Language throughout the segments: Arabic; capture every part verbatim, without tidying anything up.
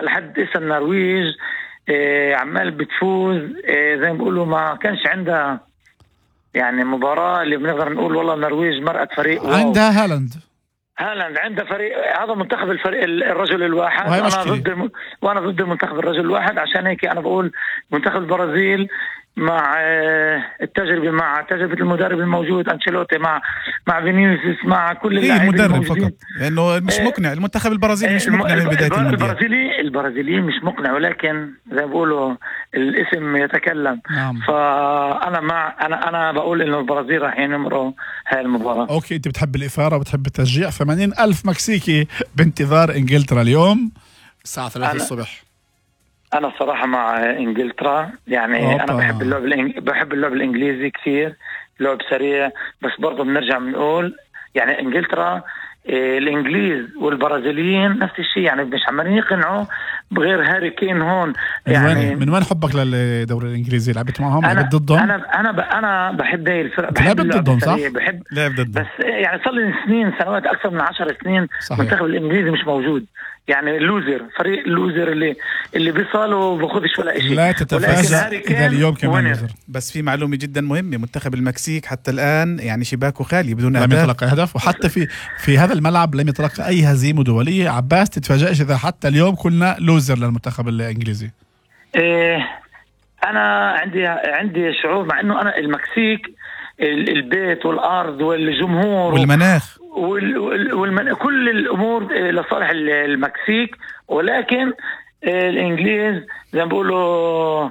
لحد اسا النرويج إيه عمال بتفوز، إيه زي ما بيقولوا ما كانش عندها يعني مباراة اللي بنقدر نقول والله النرويج مرقت فريق عندها هالاند هالاند عندها فريق، هذا منتخب الفريق الرجل الواحد، وهي انا مشكلة. ضد الم... وانا ضد المنتخب الرجل الواحد. عشان هيك انا بقول منتخب البرازيل مع التجربة، مع تجربة المدرب الموجود أنشيلوتي، مع مع فينيسيوس، مع كل اللاعبين المدرب الموجودين فقط، لأنه مش مقنع المنتخب البرازيلي، مش مقنع من بداية المونديال. البرازيلي البرازيليين مش مقنع، ولكن زي ما بيقولوا الاسم يتكلم. نعم. فأنا مع أنا أنا بقول إنه البرازيل راح ينمروا هاي المباراة. أوكي، أنت بتحب الإثارة وبتحب التشجيع. ثمانين ألف مكسيكي بانتظار إنجلترا اليوم الساعة ثلاثة الصبح. أنا صراحة مع إنجلترا، يعني أوبا. أنا بحب اللعب الإنج... بحب اللعب الإنجليزي كثير، لعب سريع، بس برضه بنرجع بنقول يعني إنجلترا إيه الإنجليز والبرازيليين نفس الشيء، يعني مش عمالين يقنعوا بغير هاري كين هون. يعني من وين حبك للدوري الإنجليزي؟ لعبت معهم؟ لعبت ضدهم؟ أنا أنا ب... أنا بحب هاي الفرق، بحب لعبت ضدهم صح؟ بحب لعب ضدهم، بس يعني صار لي سنين سنوات أكثر من عشر سنين المنتخب الإنجليزي مش موجود، يعني اللوزر، فريق اللوزر اللي اللي بيصالوا بخدش ولا شيء. لا تتفاجأ إذا اليوم كمان لوزر. بس في معلومة جدا مهمة، منتخب المكسيك حتى الآن يعني شباكه خالي بدون لم أهداف، يتلقى هدف، وحتى في في هذا الملعب لم يتلقى أي هزيمة دولية. عباس تتفاجأش إذا حتى اليوم كنا لوزر للمنتخب الإنجليزي. إيه أنا عندي عندي شعور، مع إنه أنا المكسيك البيت والأرض والجمهور والمناخ وال والمن... كل الأمور لصالح المكسيك، ولكن الإنجليز زي ما بيقولوا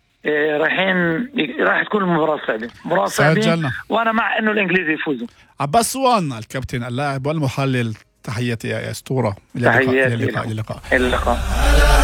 رايحين راح تكون المباراة صعبة، مباراة صعبة، وأنا مع إنه الإنجليز يفوزوا. عباس صوان الكابتن اللاعب والمحلل، تحياتي يا أسطورة. تحياتي. إلى اللقاء. اللقاء.